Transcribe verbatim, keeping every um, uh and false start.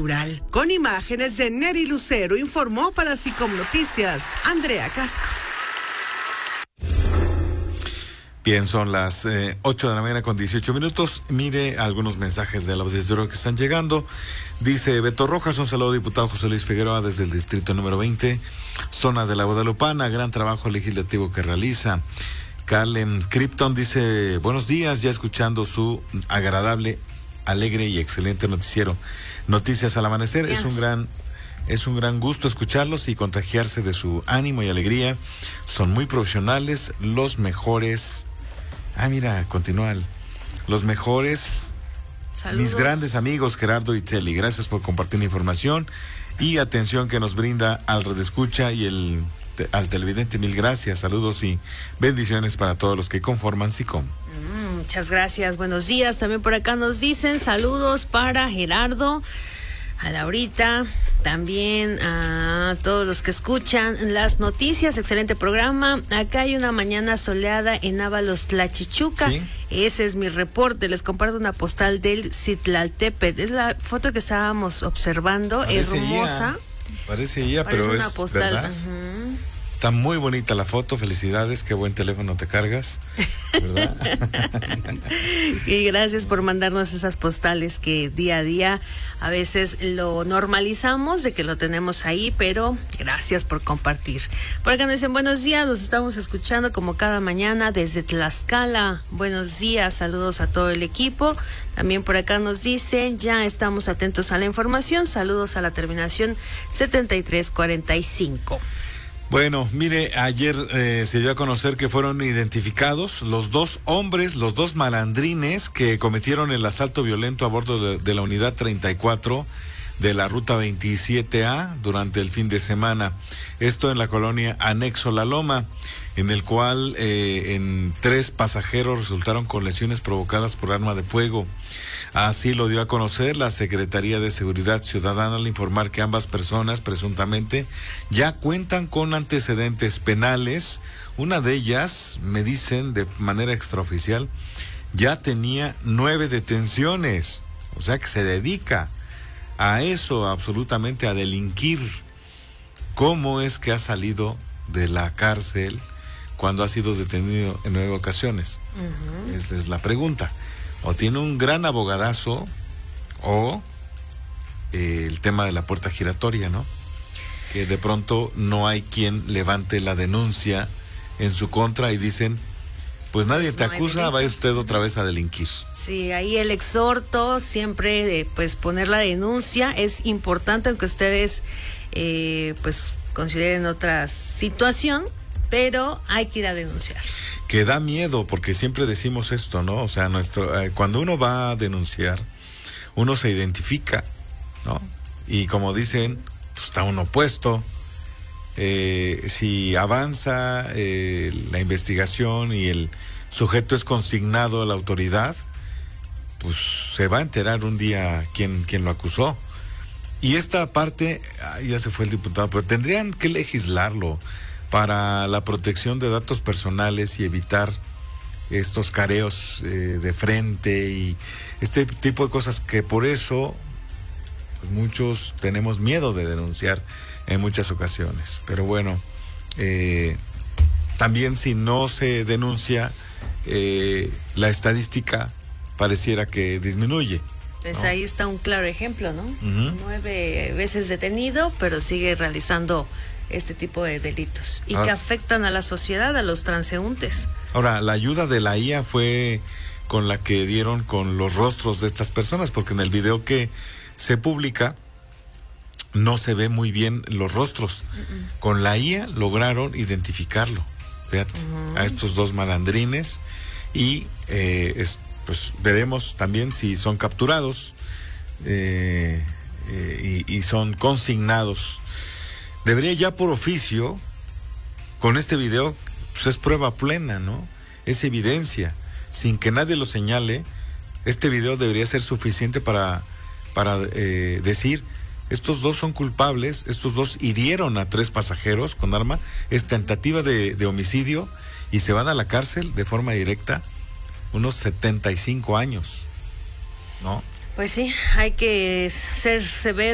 Natural. Con imágenes de Neri Lucero, informó para Sicom Noticias, Andrea Casco. Bien, son las eh, ocho de la mañana con dieciocho minutos. Mire algunos mensajes del auditorio que están llegando. Dice Beto Rojas, un saludo diputado José Luis Figueroa desde el distrito número veinte, zona de la Guadalupana, gran trabajo legislativo que realiza. Carlen Krypton dice, buenos días, ya escuchando su agradable, alegre y excelente noticiero. Noticias al amanecer, yes. es un gran... Es un gran gusto escucharlos y contagiarse de su ánimo y alegría. Son muy profesionales, los mejores. Ah, mira, continúa. Los mejores. Saludos. Mis grandes amigos Gerardo y Telly. Gracias por compartir la información y atención que nos brinda al redescucha y el te, al televidente. Mil gracias, saludos y bendiciones para todos los que conforman Sicom. Mm, muchas gracias, buenos días. También por acá nos dicen saludos para Gerardo, a Laurita, también a todos los que escuchan las noticias. Excelente programa. Acá hay una mañana soleada en Ábalos, Tlachichuca. ¿Sí? Ese es mi reporte. Les comparto una postal del Citlaltépetl. Es la foto que estábamos observando. Parece hermosa. Ella, parece ella, Parece pero una es postal. ¿verdad? Uh-huh. Está muy bonita la foto, felicidades, qué buen teléfono te cargas, ¿verdad? Y gracias por mandarnos esas postales que día a día a veces lo normalizamos de que lo tenemos ahí, pero gracias por compartir. Por acá nos dicen buenos días, los estamos escuchando como cada mañana desde Tlaxcala. Buenos días, saludos a todo el equipo. También por acá nos dicen, ya estamos atentos a la información, saludos a la terminación setenta y tres cuarenta y cinco. Bueno, mire, ayer eh, se dio a conocer que fueron identificados los dos hombres, los dos malandrines que cometieron el asalto violento a bordo de, de la unidad treinta y cuatro de la ruta veintisiete A durante el fin de semana. Esto en la colonia Anexo La Loma, en el cual eh, en tres pasajeros resultaron con lesiones provocadas por arma de fuego. Así lo dio a conocer la Secretaría de Seguridad Ciudadana al informar que ambas personas presuntamente ya cuentan con antecedentes penales. Una de ellas, me dicen de manera extraoficial, ya tenía nueve detenciones, o sea que se dedica a eso, absolutamente a delinquir. ¿Cómo es que ha salido de la cárcel cuando ha sido detenido en nueve ocasiones? Uh-huh. Esa es la pregunta. O tiene un gran abogadazo o eh, el tema de la puerta giratoria, ¿no? Que de pronto no hay quien levante la denuncia en su contra y dicen, pues nadie te acusa, vaya usted otra vez a delinquir. Sí, ahí el exhorto siempre de pues poner la denuncia es importante, aunque ustedes eh, pues consideren otra situación, pero hay que ir a denunciar. Que da miedo, porque siempre decimos esto, ¿no? O sea, nuestro eh, cuando uno va a denunciar, uno se identifica, ¿no? Y como dicen, pues está uno puesto. Eh, si avanza eh, la investigación y el sujeto es consignado a la autoridad, pues se va a enterar un día quién, quién lo acusó. Y esta parte, ay, ya se fue el diputado, pero tendrían que legislarlo para la protección de datos personales y evitar estos careos eh, de frente y este tipo de cosas que por eso pues, muchos tenemos miedo de denunciar en muchas ocasiones. Pero bueno, eh, también si no se denuncia, eh, la estadística pareciera que disminuye. Pues ¿no? Ahí está un claro ejemplo, ¿no? Uh-huh. Nueve veces detenido, pero sigue realizando este tipo de delitos y ah. que afectan a la sociedad, a los transeúntes. Ahora, la ayuda de la I A fue con la que dieron con los rostros de estas personas, porque en el video que se publica no se ve muy bien los rostros. Uh-uh. Con la I A lograron identificarlo, fíjate, uh-huh. a estos dos malandrines y eh, es, pues veremos también si son capturados eh, eh, y, y son consignados. Debería ya por oficio, con este video, pues es prueba plena, ¿no? Es evidencia. Sin que nadie lo señale, este video debería ser suficiente para, para eh, decir, estos dos son culpables, estos dos hirieron a tres pasajeros con arma, es tentativa de, de homicidio y se van a la cárcel de forma directa unos setenta y cinco años, ¿no? Pues sí, hay que ser severo.